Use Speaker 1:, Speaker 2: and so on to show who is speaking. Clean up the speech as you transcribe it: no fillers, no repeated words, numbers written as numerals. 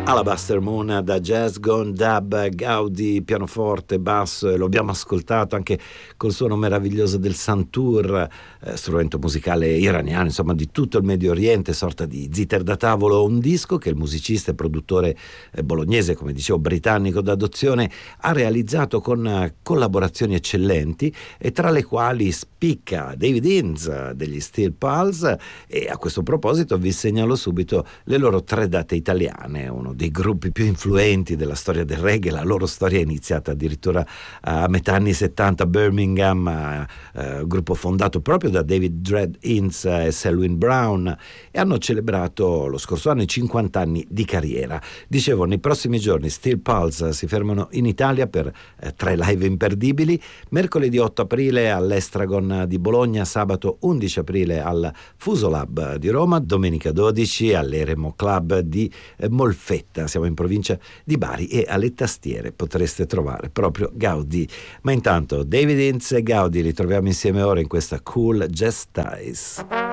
Speaker 1: Alabaster Moon da Jazz Gone Dub, Gaudi, pianoforte, basso, e lo abbiamo ascoltato anche col suono meraviglioso del santur, strumento musicale iraniano, insomma di tutto il Medio Oriente, sorta di zither da tavolo, un disco che il musicista e produttore bolognese, come dicevo, britannico d'adozione, ha realizzato con collaborazioni eccellenti, e tra le quali spicca David Hinds degli Steel Pulse. E a questo proposito vi segnalo subito le loro 3 date italiane, uno dei gruppi più influenti della storia del reggae. La loro storia è iniziata addirittura a metà anni 70 a Birmingham, gruppo fondato proprio da David Dread Hinds e Selwyn Brown, e hanno celebrato lo scorso anno i 50 anni di carriera. Dicevo, nei prossimi giorni Steel Pulse si fermano in Italia per 3 live imperdibili: mercoledì 8 aprile all'Estragon di Bologna, sabato 11 aprile al Fuso Lab di Roma, domenica 12 all'Eremo Club di Molfetta, siamo in provincia di Bari, e alle tastiere potreste trovare proprio Gaudi. Ma intanto David Hinds e Gaudi li troviamo insieme ora in questa Cool Jazz Ties.